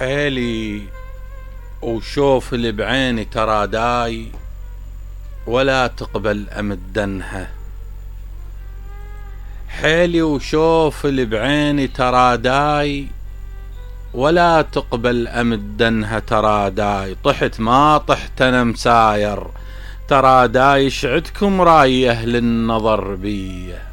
حيلي وشوف اللي بعيني ترى داي ولا تقبل أمدنها. حيلي وشوف اللي بعيني ترى داي ولا تقبل أمدنها. ترى داي طحت ما طحت أنا مساير. ترى داي شعدكم راي أهل النظر بيه.